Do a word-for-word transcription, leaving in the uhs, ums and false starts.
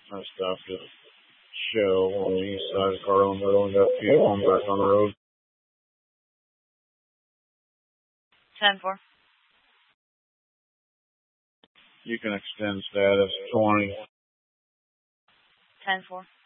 I stopped at Shell on the east side of Carlonville and got fuel. I'm back on the road. ten four. You can extend status twenty. ten four.